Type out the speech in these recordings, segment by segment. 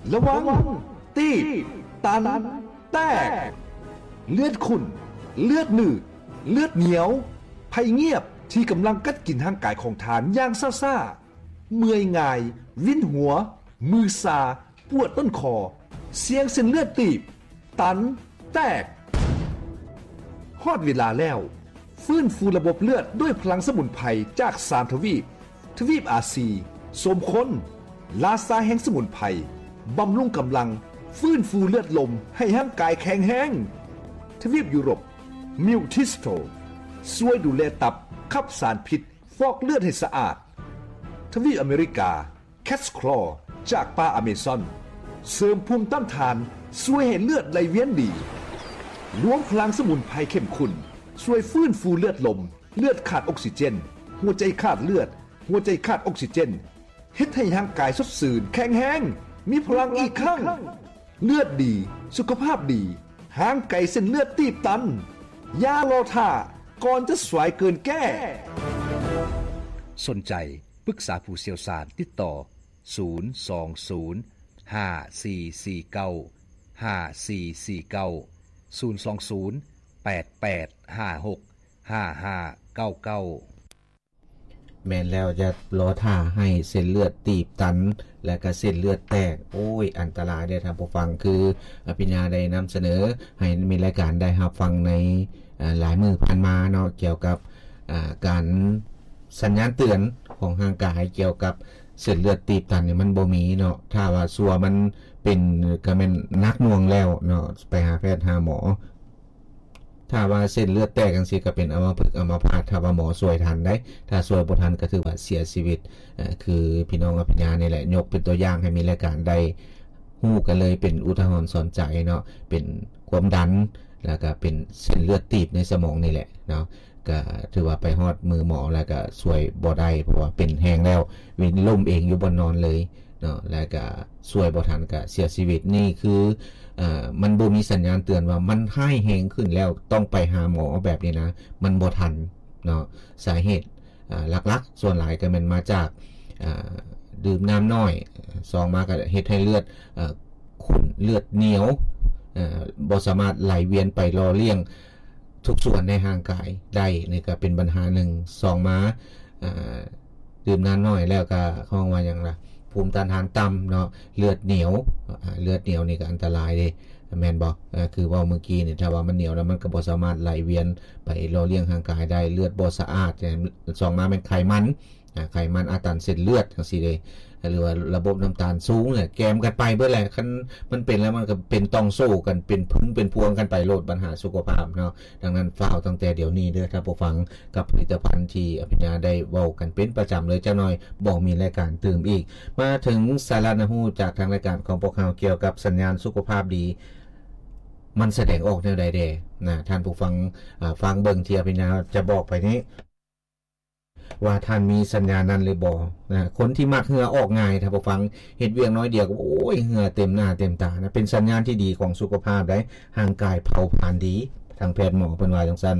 ระวังตีบตันแตกเลือดขุ่นเลือดหนืดเลือดเหนียวภัยเงียบที่กำลังกัดกินร่างกายของทานอย่างซ่าๆเมื่อยง่ายวินหัวมือซาปวดต้นคอเสียงเส้นเลือดตีบตันแตกฮอดเวลาแล้วฟื้นฟูระบบเลือดด้วยพลังสมุนไพรจาก3ทวีปอาซีสมคนลาซาแห่งสมุนไพรบำรุงกำลังฟื้นฟูเลือดลมให้ร่างกายแข็งแรงทวีปยุโรปมิวทิสโตช่วยดูแลตับขับสารพิษฟอกเลือดให้สะอาดทวีปอเมริกาแคทคลอจากป่าอเมซอนเสริมภูมิต้านทานช่วยให้เลือดไหลเวียนดีรวมพลังสมุนไพรเข้มข้นช่วยฟื้นฟูเลือดลมเลือดขาดออกซิเจนหัวใจขาดเลือดหัวใจขาดออกซิเจนเฮ็ดให้ร่างกายสดชื่นแข็งแรงมีพลังอีกครั้งเลือดดีสุขภาพดีห่างไกลเส้นเลือดตีบตันอย่ารอท่าก่อนจะสายเกินแก้สนใจปรึกษาผู้เชี่ยวชาญติดต่อแม่นแล้วจะรอท่าให้เส้นเลือดตีบตันและก็เส้นเลือดแตกโอ้ยอันตรายเด้อท่านผู้ฟังคืออภิญญาได้นำเสนอให้มีรายการได้รับฟังในหลายมื้อผ่านมาเนาะเกี่ยวกับการสัญญาณเตือนของร่างกายเกี่ยวกับเส้นเลือดตีบตันนี่มันบ่มีเนาะถ้าว่าซัวมันเป็นก็แม่นนักหน่วงแล้วเนาะไปหาแพทย์หาหมอถ้าว่าเส้นเลือดแตกจังซี่ก็เป็นอัมพฤกษ์อัมพาตถ้าว่าหมอช่วยทันได้ถ้าช่วยบ่ทันก็ถือว่าเสียชีวิตคือพี่น้องอภิญญานี่แหละยกเป็นตัวอย่างให้มีรายการได้ฮู้กันเลยเป็นอุทาหรณ์สอนใจเนาะเป็นความดันแล้วก็เป็นเส้นเลือดตีบในสมองนี่แหละเนาะก็ถือว่าไปฮอดมือหมอแล้วก็ช่วยบ่ได้เพราะว่าเป็นแห้งแล้ววินล่มเองอยู่บนนอนเลยเนาะแล้วก็ช่วยบ่ทันก็เสียชีวิตนี่คือมันบ่มีสัญญาณเตือนว่ามันให้แห้งขึ้นแล้วต้องไปหาหมอแบบนี้นะมันบ่ทันเนาะสาเหตุหลักๆส่วนหลายก็มันมาจากดื่มน้ำน้อย2มาก็เฮ็ดให้เลือดขุ่นเลือดเหนียวบ่สามารถไหลเวียนไปรอเลี้ยงทุกส่วนในร่างกายได้นี่ก็เป็นปัญหาหนึ่ง2มาดื่มน้ำน้อยแล้วก็เขาว่าหยังล่ะภูมิต้านทานต่ำเนาะเลือดเหนียวนี่ก็อันตรายเด้แม่นบ่คือว่าเมื่อกี้นี่ถ้าว่ามันเหนียวแล้วมันก็บ่สามารถไหลเวียนไปรอเลี้ยงร่างกายได้เลือดบ่สะอาด2มาเป็นไขมันอัดตันเส้นเลือดจังซี่เด้หรือว่าระบบน้ำตาลสูงเนี่ยแกมกันไปเบิดแหละคันมันเป็นแล้วมันก็เป็นต้องโซ่กันเป็นพึ่งเป็นพวงกันไปโลดปัญหาสุขภาพเนาะดังนั้นฟ้าวตั้งแต่เดี๋ยวนี้เด้อถ้าผู้ฟังกับผลิตภัณฑ์ที่อภิญญาได้เว้ากันเป็นประจำเลยจักหน่อยบอกมีรายการเติมอีกมาถึงสาระนะฮู้จากทางรายการของพวกเราเกี่ยวกับสัญญาณสุขภาพดีมันแสดงออกแนวใดแด่นะท่านผู้ฟังฟังเบิ่งที่อภิญญาจะบอกไปนี้ว่าท่านมีสัญญาณนั้นหรือบ่นะคนที่มักเหงื่อออกง่ายถ้าผู้ฟังเฮ็ดเวียกน้อยเดียวก็โอ้ยเหงื่อเต็มหน้าเต็มตานะเป็นสัญญาณที่ดีของสุขภาพได้ร่างกายเผาผลาญดีทางแพทย์หมอเพิ่นว่าจังซั่น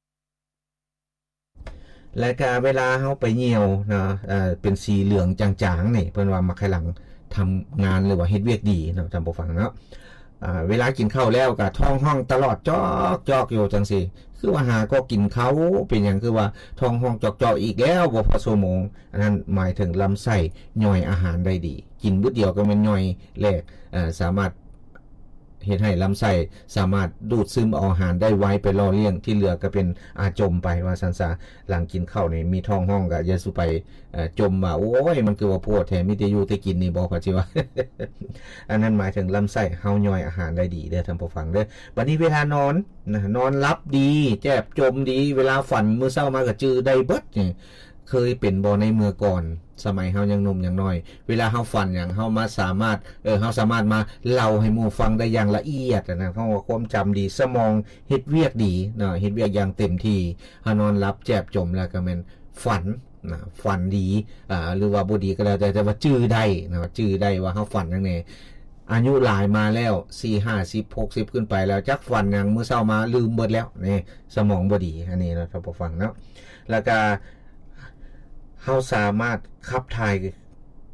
และก็เวลาเฮาไปเหี่ยวนะเป็นสีเหลืองจางๆนี่เพิ่นว่ามักให้หลังทำงานหรือว่าเฮ็ดเวียกดีเนาะท่านผู้ฟังเนาะเวลากินข้าวแล้วก็ท้องห้องตลอดจอกอยู่จังซี่คือว่าหาก็กินเขาเป็นอย่างคือว่าท้องห้องจอกอีกแล้วบ่พอชั่วโมงอันนั้นหมายถึงลำไส้ย่อยอาหารได้ดีกินบึดเดียวก็แม่นย่อยแลกสามารถเฮ็ดให้ลำไส้สามารถดูดซึมอาหารได้ไวไปรอเลี้ยงที่เหลือก็เป็นอาจมไปว่าซั่นซะหลังกินข้าวนี่มีท้องห้องก็อย่าสุไปจมว่าโอ้ยมันคือว่าโพดแท้มีแต่อยู่แต่กินนี่บ่พอสิว่า อันนั้นหมายถึงลำไส้เฮาย่อยอาหารได้ดีเด้อท่านผู้ฟังเด้อบัดนี้เวลานอนนะนอนหลับดีแจ่บจมดีเวลาฝันมื้อเช้ามาก็จื้อได้เบิดนี่เคยเป็นบ่ในมื้อก่อนสมัยเฮายังหนุ่มยังน้อยเวลาเฮาฝันหยังเฮามาสามารถเฮาสามารถมาเล่าให้หมู่ฟังได้อย่างละเอียดนะเฮาว่าความจำดีสมองเฮ็ดเวียกดีเนาะเฮ็ดเวียกอย่างเต็มที่เฮานอนหลับแจ่บจมแล้วก็แม่นฝันนะฝันดีหรือว่าบ่ดีก็แล้วแต่ว่าจื้อได้นะจื้อได้ว่าเฮาฝันจังได๋อายุหลายมาแล้ว4 50 60ขึ้นไปแล้วจักฝันหยังมื้อเช้ามาลืมเบิดแล้วนี่สมองบ่ดีอันนี้นะท่านผู้ฟังเนาะแล้วก็เฮาสามารถขับถ่าย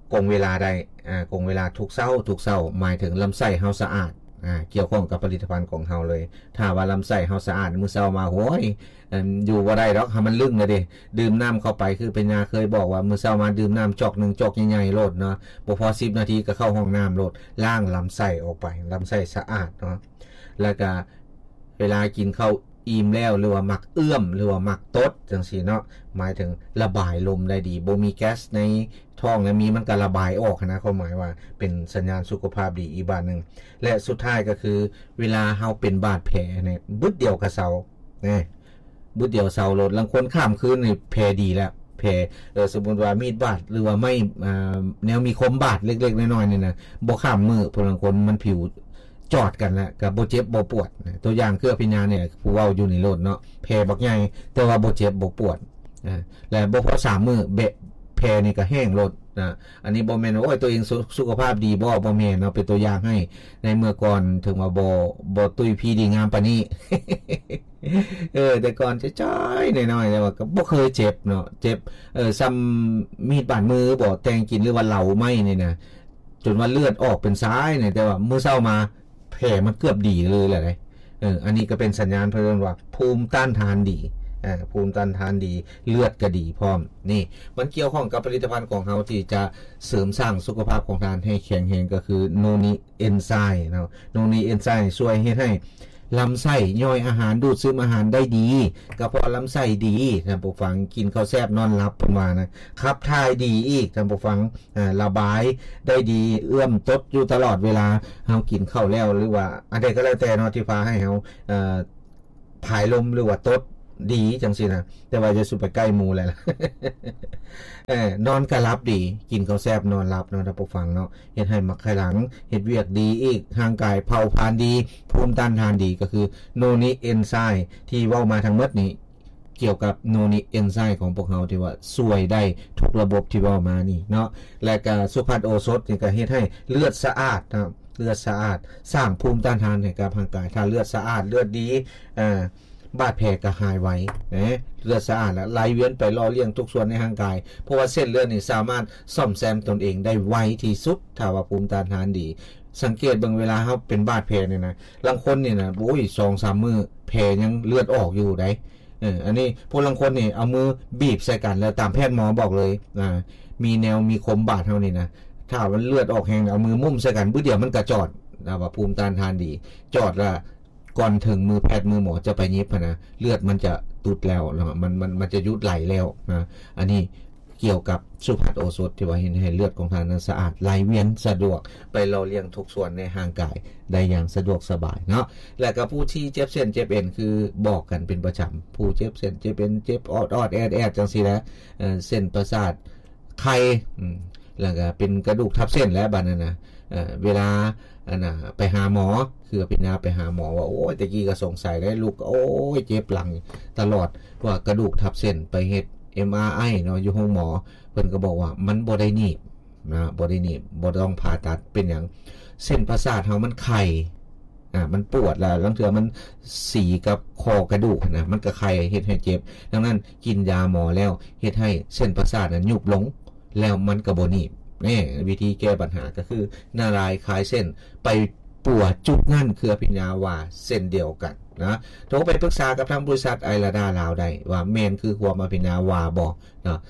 กงเวลาได้กงเวลาทุกเช้าหมายถึงลำไส้เฮาสะอาดเกี่ยวข้องกับผลิตภัณฑ์ของเฮาเลยถ้าว่าลำไส้เฮาสะอาดมื้อเช้ามาโหยอยู่บ่ได้ดอกมันลึ่งเลยดิดื่มน้ำเข้าไปคือเป็นยาเคยบอกว่ามื้อเช้ามาดื่มน้ำจอกนึงจอกใหญ่ๆโลดเนาะบ่พอ10นาทีก็เข้าห้องน้ำโลดล้างลำไส้ออกไปลำไส้สะอาดเนาะแล้วก็เวลากินข้าวอิ่มแล้วหรือว่ามักเอื้อมหรือว่ามักตดจังซี่เนาะหมายถึงระบายลมได้ดีบ่มีแก๊สในท้องแล้วมีมันก็ระบายออกนะความหมายว่าเป็นสัญญาณสุขภาพดีอีกบาดนึงและสุดท้ายก็คือเวลาเฮาเป็นบาดแผลเนี่ยบึดเดียวก็เซาบึดเดียวเซาโลดลางคนข้ามคืนนี่แผลดีแล้วแผลสมมุติว่ามีดบาดหรือว่าไม่แนวมีคมบาดเล็กๆน้อยๆนี่นะบ่ข้ามมือผู้ลางคนมันผิวจอดกันแล้วก็บ่เจ็บบ่ปวดตัวอย่างคือพิญญาเนี่ยผู้เว้าอยู่ในโลดเนาะแผลบักใหญ่แต่ว่าบ่เจ็บบ่ปวดและบ่พอ3มื้อเบะแผลนี่ก็แห้งโลดอันนี้บ่แม่นว่าโอ้ยตัวเองสุขภาพดีบ่แม่นเนาะเป็นตัวอย่างให้ในเมื่อก่อนถึงว่าบ่ตุ้ยพี่ดีงามปานนี้ แต่ก่อนจะจ้อยน้อยๆแต่ว่าก็บ่เคยเจ็บเนาะเจ็บซ้ำมีดบาดมือบ่แทงกินหรือว่าเหลาไหม้นี่นะจนว่าเลือดออกเป็นซ้ายเนี่ยแต่ว่ามื้อเช้ามาแผลมันเกือบดีเลยแหละอันนี้ก็เป็นสัญญาณเพิ่นว่าภูมิต้านทานดีภูมิต้านทานดีเลือดก็ดีพร้อมนี่มันเกี่ยวข้องกับผลิตภัณฑ์ของเฮาที่จะเสริมสร้างสุขภาพของทานให้แข็งแรงก็คือโนนิเอนไซม์เนาะโนนิเอนไซม์ช่วยให้ลำไส้ย่อยอาหารดูดซึมอาหารได้ดีกระเพาะลำไส้ดีท่านผู้ฟังกินข้าวแซ่บนอนหลับเพิ่นว่านะขับถ่ายดีอีกท่านผู้ฟังระบายได้ดีเอื้อมตดอยู่ตลอดเวลาเฮากินข้าวแล้วหรือว่าอันใดก็แล้วแต่เนาะที่พาให้เฮาผายลมหรือว่าตดดีจังซี่นะแต่ว่าจะสุดไปใกล้หมู่แล้วล่ะ นอนก็หลับดีกินข้าวแซ่บนอนหลับเนาะท่านผู้ฟังเนาะเฮ็ดให้มักไข้หลังเฮ็ดเวียกดีอีกร่างกายเผาผลาญดีภูมิต้านทานดีก็คือโนนิเอนไซม์ที่เว้ามาทั้งหมดนี้เกี่ยวกับโนนิเอนไซม์ของพวกเฮาที่ว่าช่วยได้ทุกระบบที่เว้ามานี่เนาะและก็สุภัทโอสถนี่ก็เฮ็ดให้เลือดสะอาดนะเลือดสะอาดสร้างภูมิต้านทานให้กับร่างกายถ้าเลือดสะอาดเลือดดีบาดแผลก็หายไวเลือดสะอาดแล้วไหลเวียนไปล่อเลี้ยงทุกส่วนในร่างกายเพราะว่าเส้นเลือดนี่สามารถซ่อมแซมตนเองได้ไวที่สุดถ้าว่าภูมิต้านทานดีสังเกตบางเวลาเฮาเป็นบาดแผลนี่นะบางคนนี่นะโอ้ย 2-3 มื้อแผลยังเลือดออกอยู่ได้อันนี้พวกบางคนนี่เอามือบีบใส่กันแล้วตามแพทย์หมอบอกเลยมีแนวมีคมบาดเฮานี่นะถ้ามันเลือดออกแห้งเอามือมุ่มใส่กันบึ้ดเดียวมันก็จอดว่าภูมิต้านทานดีจอดละก่อนถึงมือแพทย์มือหมอจะไปยิบนะเลือดมันจะตุดแล้วมันจะยุดไหลแล้วนะอันนี้เกี่ยวกับสุภัทโอสถที่ว่าเห็นให้เลือดของทานนั้นสะอาดไหลเวียนสะดวกไปหล่อเลี้ยงทุกส่วนในร่างกายได้อย่างสะดวกสบายเนาะและก็ผู้ที่เจ็บเส้นเจ็บเอ็นคือบอกกันเป็นประจำผู้เจ็บเส้นเจ็บเอ็นเจ็บออดแอดจังซี่นะเส้นประสาทไข้แล้วก็เป็นกระดูกทับเส้นแล้วบัดนั้นนะเวลาไปหาหมอคือพิญญาไปหาหมอว่าโอ้ยตะกี้ก็สงสัยได้ลูกโอ้ยเจ็บหลังตลอดว่ากระดูกทับเส้นไปเฮ็ด MRI เนาะอยู่ห้องหมอเพิ่นก็บอกว่ามันบ่ได้หนีบนะบ่ได้หนีบบ่ต้องผ่าตัดเป็นหยังเส้นประสาทเฮามันไข้มันปวดแล้วบางเทื่อมันสีกับคอกระดูกนะมันก็ไข้เฮ็ดให้เจ็บดังนั้นกินยาหมอแล้วเฮ็ดให้เส้นประสาทนั้นยุบลงแล้วมันก็บ่หนีบนี่วิธีแก้ปัญหาก็คือนารายคลายเส้นไปปวดจุดนั่นคือพิญญาว่าเส้นเดียวกันนะโทรไปปรึกษากับทางบริษัทไอราดาลาวได้ว่าแม่นคือความพิญญาว่าบ่เนาะ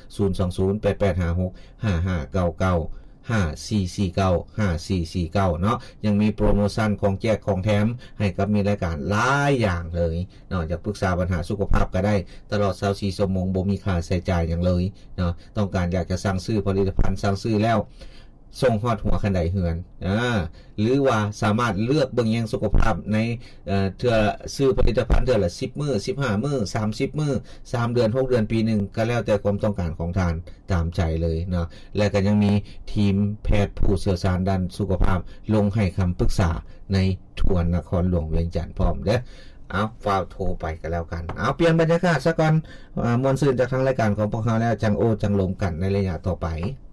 02088565599 5449 เนาะยังมีโปรโมชั่นของแจกของแถมให้กับมีรายการหลายอย่างเลยเนาะอยากปรึกษาปัญหาสุขภาพก็ได้ตลอด24ชั่วโมงบ่มีค่าใช้จ่ายอย่างเลยเนาะต้องการอยากจะสั่งซื้อผลิตภัณฑ์สั่งซื้อแล้วส่งฮอดหัวคันใดเฮือนหรือว่าสามารถเลือกเบิ่งแยงสุขภาพในเทื่อซื้อผลิตภัณฑ์เทื่อละ10มื้อ15มื้อ30มื้อ3เดือน6เดือนปีนึงก็แล้วแต่ความต้องการของท่านตามใจเลยเนาะและก็ยังมีทีมแพทย์ผู้เชี่ยวชาญด้านสุขภาพลงให้คำปรึกษาในทั่วนครหลวงเวียงจันทน์พร้อมเด้อเอาฟ้าวโทรไปกันแล้วกันเอาเปลี่ยนบรรยากาศซะก่อนมวลซื่นจากทางรายการของพวกเราแล้วจังโอจังลมกันในระยะต่อไป